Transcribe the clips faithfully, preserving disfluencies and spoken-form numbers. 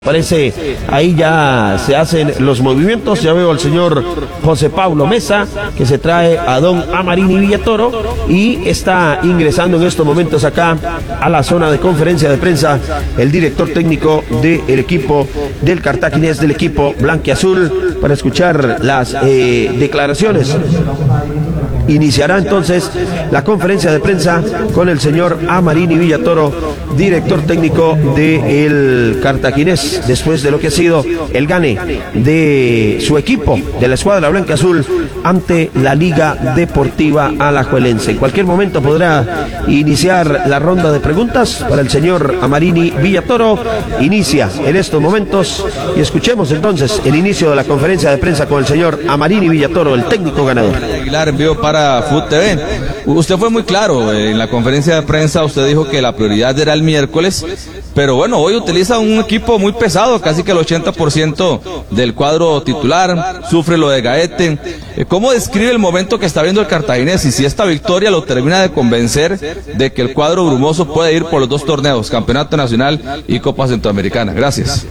Parece, ahí ya se hacen los movimientos. Ya veo al señor José Pablo Mesa, que se trae a don Amarini Villatoro y está ingresando en estos momentos acá a la zona de conferencia de prensa el director técnico del equipo del Cartaginés, del equipo blanquiazul, para escuchar las eh, declaraciones. Iniciará entonces la conferencia de prensa con el señor Amarini Villatoro, director técnico del Cartaginés, después de lo que ha sido el gane de su equipo, de la escuadra blanquiazul, ante la Liga Deportiva Alajuelense. En cualquier momento podrá iniciar la ronda de preguntas para el señor Amarini Villatoro. Inicia en estos momentos y escuchemos entonces el inicio de la conferencia de prensa con el señor Amarini Villatoro, el técnico ganador. Aguilar, envío para Food T V. Usted fue muy claro en la conferencia de prensa. Usted dijo que la prioridad era el miércoles, pero bueno, hoy utiliza un equipo muy pesado, casi que el ochenta por ciento del cuadro titular. Sufre lo de Gaete. ¿Cómo describe el momento que está viendo el Cartaginés y si esta victoria lo termina de convencer de que el cuadro brumoso puede ir por los dos torneos, Campeonato Nacional y Copa Centroamericana? Gracias.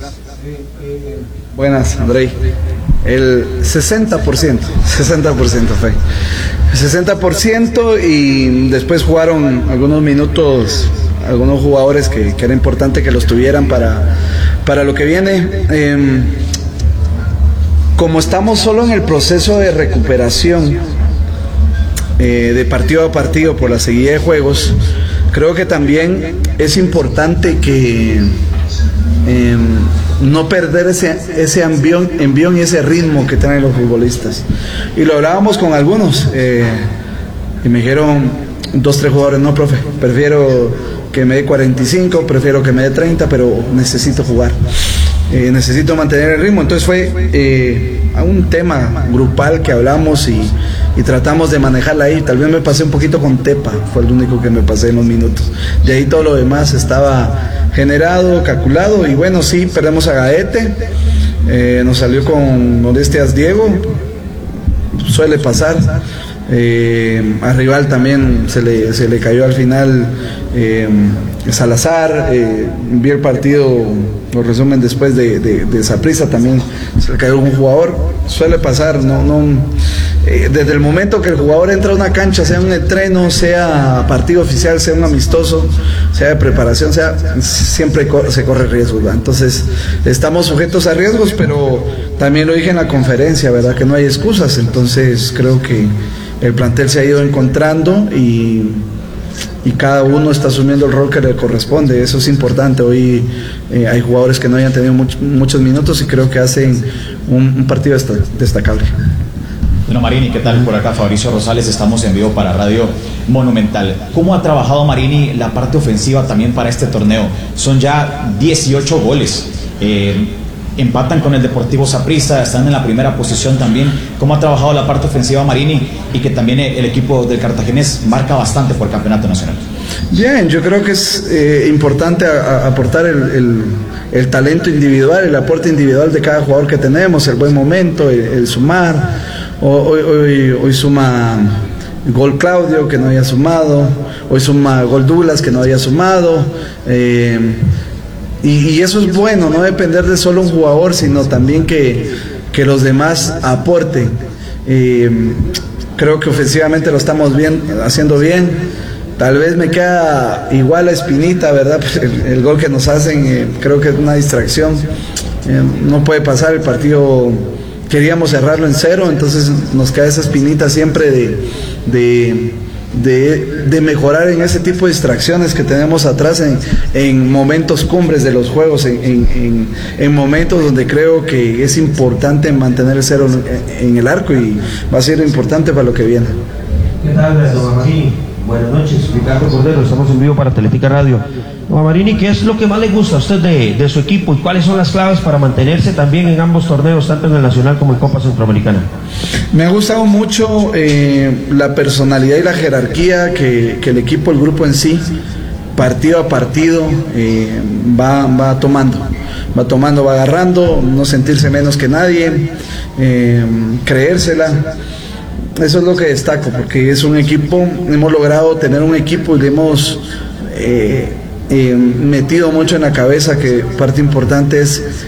Buenas, Andrei. El sesenta por ciento, sesenta por ciento fue. sesenta por ciento y después jugaron algunos minutos algunos jugadores que, que era importante que los tuvieran para, para lo que viene. Eh, como estamos solo en el proceso de recuperación eh, de partido a partido por la seguida de juegos, creo que también es importante que eh, no perder ese, ese envión, envión y ese ritmo que tienen los futbolistas. Y lo hablábamos con algunos eh, y me dijeron dos, tres jugadores: no, profe, prefiero que me dé cuarenta y cinco, prefiero que me dé treinta, pero necesito jugar, eh, necesito mantener el ritmo. Entonces fue eh, un tema grupal que hablamos y, y tratamos de manejarla ahí. Tal vez me pasé un poquito con Tepa, fue el único que me pasé en los minutos. De ahí todo lo demás estaba generado, calculado. Y bueno, sí, perdemos a Gaete, eh, nos salió con molestias Diego, suele pasar. Eh, a rival también se le, se le cayó al final eh, Salazar. eh, vi el partido, lo resumen después de, de, de Saprissa, también se le cayó un jugador, suele pasar. No, no, eh, desde el momento que el jugador entra a una cancha, sea un entreno, sea partido oficial, sea un amistoso, sea de preparación, sea, siempre se corre riesgo, ¿verdad? Entonces estamos sujetos a riesgos, pero también lo dije en la conferencia, ¿verdad?, que no hay excusas. Entonces creo que el plantel se ha ido encontrando y, y cada uno está asumiendo el rol que le corresponde. Eso es importante. Hoy eh, hay jugadores que no hayan tenido much, muchos minutos y creo que hacen un, un partido destacable. Bueno, Marini, ¿qué tal? Por acá Fabricio Rosales, estamos en vivo para Radio Monumental. ¿Cómo ha trabajado Marini la parte ofensiva también para este torneo? Son ya dieciocho goles. Eh, empatan con el Deportivo Saprissa, están en la primera posición también. ¿Cómo ha trabajado la parte ofensiva Marini y que también el equipo del Cartaginés marca bastante por el Campeonato Nacional? Bien, yo creo que es eh, importante a, a aportar el, el, el talento individual, el aporte individual de cada jugador que tenemos, el buen momento, el, el sumar. Hoy, hoy, hoy suma gol Claudio, que no había sumado. Hoy suma gol Douglas, que no había sumado. Eh, Y, y eso es bueno, no depender de solo un jugador, sino también que, que los demás aporten. Eh, creo que ofensivamente lo estamos bien, haciendo bien. Tal vez me queda igual la espinita, ¿verdad? El, el gol que nos hacen, eh, creo que es una distracción. Eh, no puede pasar el partido. Queríamos cerrarlo en cero, entonces nos queda esa espinita siempre de... de De, de mejorar en ese tipo de distracciones que tenemos atrás en, en momentos cumbres de los juegos, en, en, en momentos donde creo que es importante mantener el cero en, en el arco, y va a ser importante para lo que viene. ¿Qué tal, don Amarini? Buenas noches, Ricardo Cordero, estamos en vivo para Teletica Radio. Don Amarini, ¿qué es lo que más le gusta a usted de, de su equipo y cuáles son las claves para mantenerse también en ambos torneos, tanto en el Nacional como en Copa Centroamericana? Me ha gustado mucho eh, la personalidad y la jerarquía que, que el equipo, el grupo en sí, partido a partido eh, va, va tomando, va tomando, va agarrando, no sentirse menos que nadie, eh, creérsela. Eso es lo que destaco, porque es un equipo, hemos logrado tener un equipo y le hemos eh, eh, metido mucho en la cabeza que parte importante es